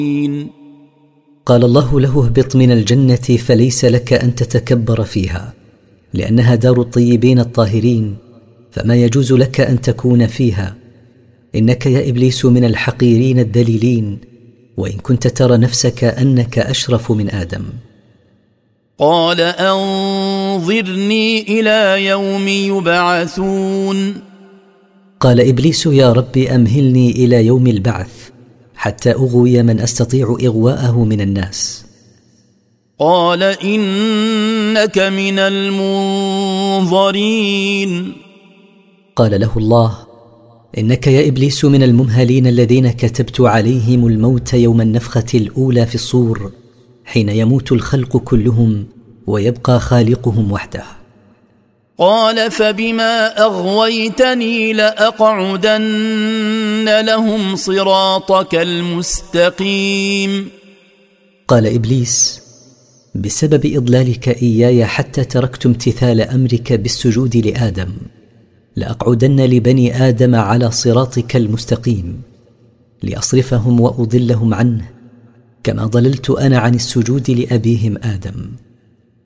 قال الله له: اهبط من الجنة فليس لك أن تتكبر فيها، لأنها دار الطيبين الطاهرين، فما يجوز لك أن تكون فيها. إنك يا إبليس من الحقيرين الذليلين، وإن كنت ترى نفسك أنك أشرف من آدم. قال أنظرني إلى يوم يبعثون. قال إبليس: يا رب أمهلني إلى يوم البعث حتى أغوي من أستطيع إغواءه من الناس. قال إنك من المنظرين. قال له الله: إنك يا إبليس من الممهلين الذين كتبت عليهم الموت يوم النفخة الأولى في الصور، حين يموت الخلق كلهم ويبقى خالقهم وحده. قال فبما أغويتني لأقعدن لهم صراطك المستقيم. قال إبليس: بسبب إضلالك إياي حتى تركت امتثال أمرك بالسجود لآدم، لأقعدن لبني آدم على صراطك المستقيم لأصرفهم وأضلهم عنه، كما ضللت أنا عن السجود لأبيهم آدم.